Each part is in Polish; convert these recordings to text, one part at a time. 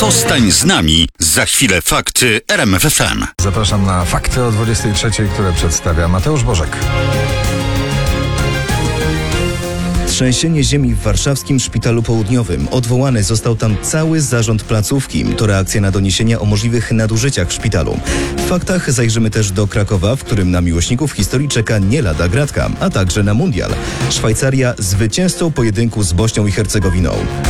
Zostań z nami. Za chwilę fakty RMF FM. Zapraszam na fakty o 23:00, które przedstawia Mateusz Bożek. Trzęsienie ziemi w warszawskim szpitalu południowym. Odwołany został tam cały zarząd placówki. To reakcja na doniesienia o możliwych nadużyciach w szpitalu. W faktach zajrzymy też do Krakowa, w którym na miłośników historii czeka nie lada gratka, a także na mundial. Szwajcaria zwycięzcą pojedynku z Bośnią i Hercegowiną.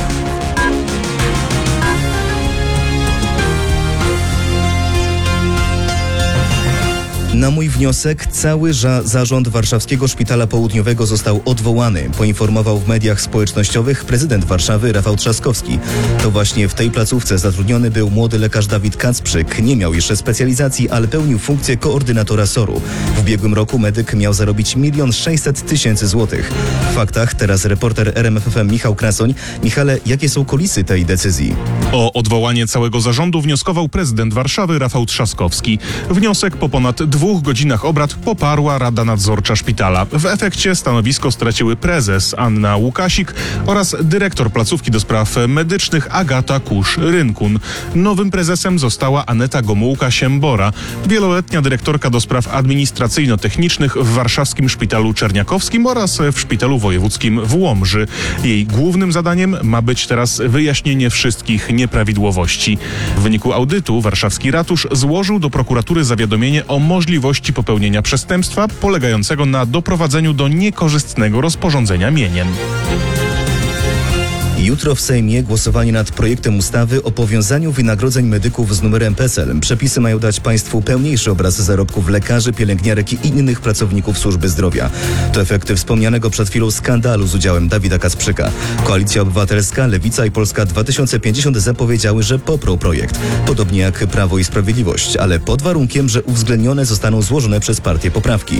Na mój wniosek cały zarząd warszawskiego szpitala południowego został odwołany, poinformował w mediach społecznościowych prezydent Warszawy Rafał Trzaskowski. To właśnie w tej placówce zatrudniony był młody lekarz Dawid Kacprzyk. Nie miał jeszcze specjalizacji, ale pełnił funkcję koordynatora SOR-u. W ubiegłym roku medyk miał zarobić 1 600 000 złotych. W faktach teraz reporter RMF FM Michał Krasoń. Michale, jakie są kulisy tej decyzji? O odwołanie całego zarządu wnioskował prezydent Warszawy Rafał Trzaskowski. Wniosek po ponad 2 godzinach obrad poparła Rada Nadzorcza Szpitala. W efekcie stanowisko straciły prezes Anna Łukasik oraz dyrektor placówki do spraw medycznych Agata Kusz-Rynkun. Nowym prezesem została Aneta Gomułka-Siembora, wieloletnia dyrektorka do spraw administracyjno-technicznych w warszawskim Szpitalu Czerniakowskim oraz w Szpitalu Wojewódzkim w Łomży. Jej głównym zadaniem ma być teraz wyjaśnienie wszystkich nieprawidłowości. W wyniku audytu warszawski ratusz złożył do prokuratury zawiadomienie o możliwości popełnienia przestępstwa polegającego na doprowadzeniu do niekorzystnego rozporządzenia mieniem. Jutro w Sejmie głosowanie nad projektem ustawy o powiązaniu wynagrodzeń medyków z numerem PESEL. Przepisy mają dać państwu pełniejszy obraz zarobków lekarzy, pielęgniarek i innych pracowników służby zdrowia. To efekty wspomnianego przed chwilą skandalu z udziałem Dawida Kacprzyka. Koalicja Obywatelska, Lewica i Polska 2050 zapowiedziały, że poprą projekt. Podobnie jak Prawo i Sprawiedliwość, ale pod warunkiem, że uwzględnione zostaną złożone przez partię poprawki.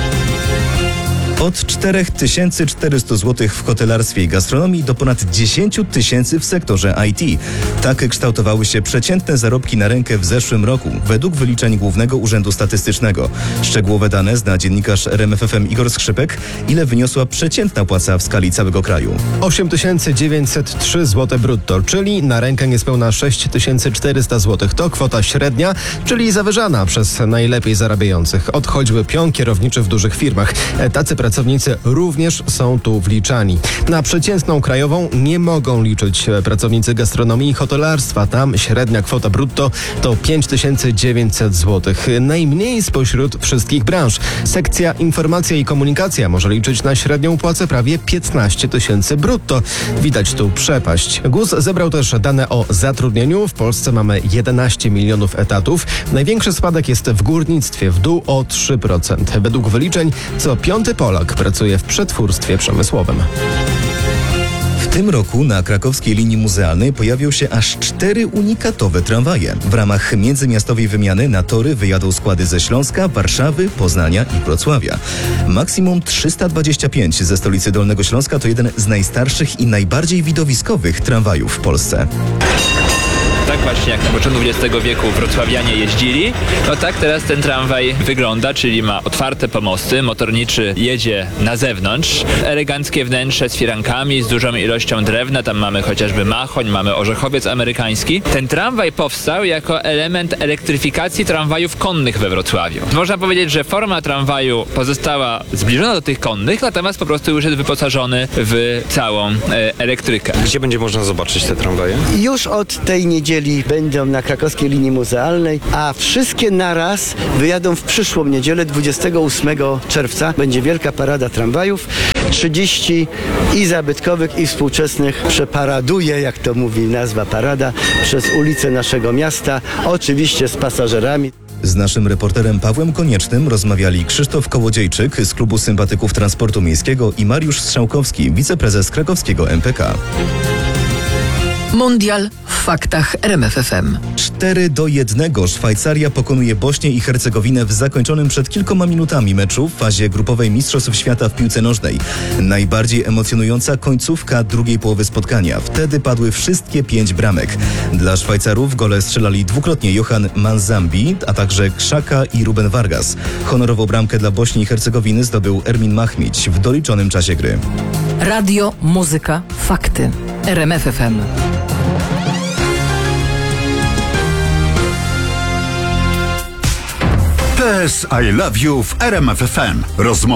Od 4400 zł w hotelarstwie i gastronomii do ponad 10 000 w sektorze IT. Tak kształtowały się przeciętne zarobki na rękę w zeszłym roku, według wyliczeń Głównego Urzędu Statystycznego. Szczegółowe dane zna dziennikarz RMF FM Igor Skrzypek. Ile wyniosła przeciętna płaca w skali całego kraju? 8903 zł brutto, czyli na rękę niespełna 6400 zł. To kwota średnia, czyli zawyżana przez najlepiej zarabiających. Od choćby pion kierowniczy w dużych firmach. Tacy pracownicy również są tu wliczani. Na przeciętną krajową nie mogą liczyć pracownicy gastronomii i hotelarstwa. Tam średnia kwota brutto to 5900 zł. Najmniej spośród wszystkich branż. Sekcja informacja i komunikacja może liczyć na średnią płacę prawie 15 000 brutto. Widać tu przepaść. GUS zebrał też dane o zatrudnieniu. W Polsce mamy 11 milionów etatów. Największy spadek jest w górnictwie, w dół o 3%. Według wyliczeń co 5. Polak pracuje w przetwórstwie przemysłowym. W tym roku na krakowskiej linii muzealnej pojawią się aż 4 unikatowe tramwaje. W ramach międzymiastowej wymiany na tory wyjadą składy ze Śląska, Warszawy, Poznania i Wrocławia. Maksimum 325 ze stolicy Dolnego Śląska to jeden z najstarszych i najbardziej widowiskowych tramwajów w Polsce. Tak właśnie jak na początku XX wieku wrocławianie jeździli, no tak teraz ten tramwaj wygląda, czyli ma otwarte pomosty, motorniczy jedzie na zewnątrz, eleganckie wnętrze z firankami, z dużą ilością drewna, tam mamy chociażby machoń, mamy orzechowiec amerykański. Ten tramwaj powstał jako element elektryfikacji tramwajów konnych we Wrocławiu. Można powiedzieć, że forma tramwaju pozostała zbliżona do tych konnych, natomiast po prostu już jest wyposażony w całą elektrykę. Gdzie będzie można zobaczyć te tramwaje? Już od tej niedzieli będą na krakowskiej linii muzealnej, a wszystkie naraz wyjadą w przyszłą niedzielę, 28 czerwca. Będzie wielka parada tramwajów. 30 i zabytkowych, i współczesnych przeparaduje, jak to mówi nazwa parada, przez ulice naszego miasta, oczywiście z pasażerami. Z naszym reporterem Pawłem Koniecznym rozmawiali Krzysztof Kołodziejczyk z Klubu Sympatyków Transportu Miejskiego i Mariusz Strzałkowski, wiceprezes krakowskiego MPK. Mundial w faktach RMF FM. 4-1 Szwajcaria pokonuje Bośnię i Hercegowinę w zakończonym przed kilkoma minutami meczu w fazie grupowej Mistrzostw Świata w piłce nożnej. Najbardziej emocjonująca końcówka drugiej połowy spotkania. Wtedy padły wszystkie 5 bramek. Dla Szwajcarów gole strzelali dwukrotnie Johan Manzambi, a także Krzaka i Ruben Vargas. Honorową bramkę dla Bośni i Hercegowiny zdobył Ermin Mahmić w doliczonym czasie gry. Radio, muzyka, fakty. RMF FM. PS I Love You w RMF FM. Rozmowa